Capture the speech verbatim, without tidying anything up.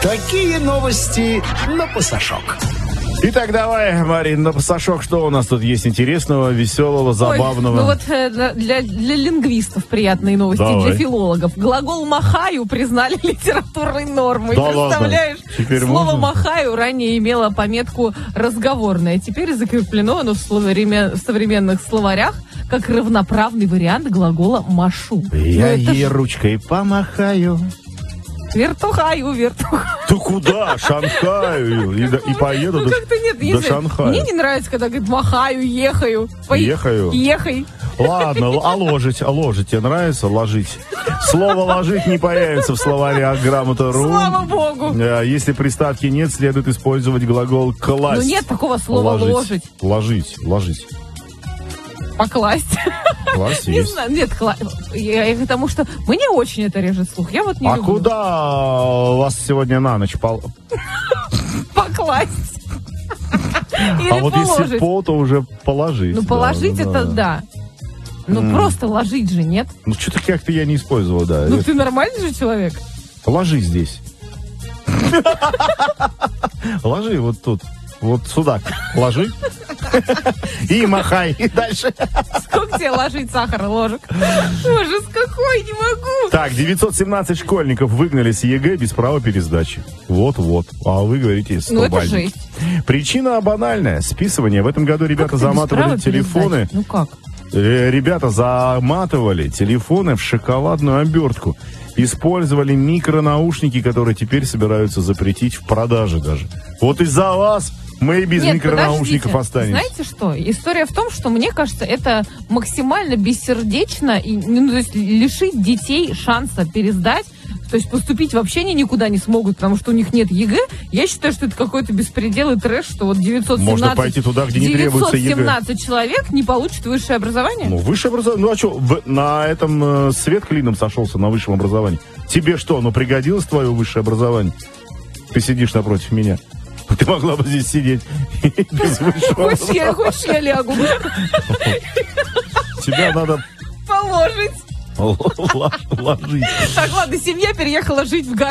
Такие новости на посошок. Итак, давай, Марин, на посошок, что у нас тут есть интересного, веселого, забавного? Ой, ну вот э, для, для лингвистов приятные новости, Давай. для филологов. Глагол «махаю» признали литературной нормой. Да Представляешь? Теперь Слово можно? «махаю» ранее имело пометку «разговорное». Теперь закреплено оно в, словареме- в современных словарях как равноправный вариант глагола «машу». Я Ну, это ей ж ручкой помахаю. Вертухаю, вертухаю. Ты куда? Шанхаю. И, до- и поеду Ну до, как-то нет, до не знаю. Шанхая. Мне не нравится, когда говорит «махаю», «ехаю». По- Ехаю? Ехай. Ладно, а ложить, а ложить тебе нравится? Ложить. Слово «ложить» не появится в словаре грамота.ру. Слава богу. А Если приставки нет, следует использовать глагол «класть». Ну нет такого слова «ложить». Ложить, ложить. Покласть. Класть Не есть. знаю, нет, кла- я, я к тому, что мне очень это режет слух. Я вот не А люблю. куда у вас сегодня на ночь пол... Покласть. Или А вот если положить. пол, то уже положить. Ну, да, положить да. это да. Ну, просто ложить же, нет? Ну, что-то как-то я не использовал, да. Ну, ты нормальный же человек. Ложи здесь. Ложи вот тут. Вот сюда. Ложи. И махай. И дальше. Сколько тебе ложить сахара ложек? Ужас какой, не могу. Так, девятьсот семнадцать школьников выгнали с ЕГЭ без права пересдачи. Вот-вот. А вы говорите сто Ну, это бальник. жесть. Причина банальная. Списывание. В этом году ребята Как ты без заматывали права телефоны. пересдать? Ну как? Э, Ребята заматывали телефоны в шоколадную обертку. Использовали микронаушники, которые теперь собираются запретить в продаже даже. Вот из-за вас мы и без Нет, микронаушников подождите. останемся. Знаете что? История в том, что мне кажется, это максимально бессердечно и, ну, то есть лишить детей шанса пересдать. То есть поступить вообще они никуда не смогут, потому что у них нет ЕГЭ. Я считаю, что это какой-то беспредел и трэш, что вот девятьсот семнадцать, Можно пойти туда, где не требуется ЕГЭ. девятьсот семнадцать человек не получат высшее образование. Ну, высшее образование. Ну, а что, на этом э, свет клином сошелся, на высшем образовании. Тебе что, ну, пригодилось твое высшее образование? Ты сидишь напротив меня. Ты могла бы здесь сидеть без высшего Хочешь я, хочешь, я лягу? Тебя надо Положить. ложить. Так, ладно, семья переехала жить в город.